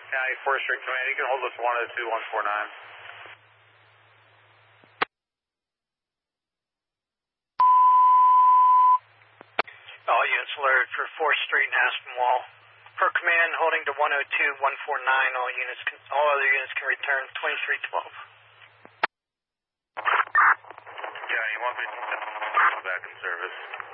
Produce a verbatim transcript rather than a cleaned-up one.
County fourth Street Command, you can hold us one oh two one four nine. All units alerted for fourth Street and Aspinwall. Per command, holding to one oh two one four nine. All units, can, all other units can return twenty-three twelve. County one fifty back in service.